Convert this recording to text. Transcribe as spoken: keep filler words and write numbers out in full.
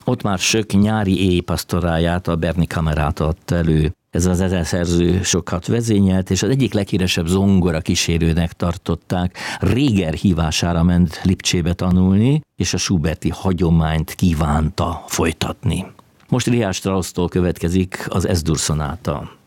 Ott már Sök nyári éjpastoráját, a Berni kamerát adta elő. Ez az zeneszerző sokat vezényelt, és az egyik leghíresebb zongora kísérőnek tartották. Réger hívására ment Lipcsébe tanulni, és a schuberti hagyományt kívánta folytatni. Most Richard Strausstól következik az Es-dur szonáta.